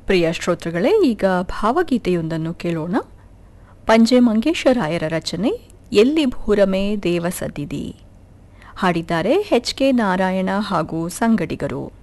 ಪ್ರಿಯ ಶ್ರೋತೃಗಳೇ, ಈಗ ಭಾವಗೀತೆಯೊಂದನ್ನು ಕೇಳೋಣ. ಪಂಜೆ ಮಂಗೇಶರಾಯರ ರಚನೆ ಎಲ್ಲಿ ಭೂರಮೆ ದೇವ ಸದ್ದಿದಿ. ಹಾಡಿದ್ದಾರೆ ಎಚ್ ಕೆ ನಾರಾಯಣ ಹಾಗೂ ಸಂಗಡಿಗರು.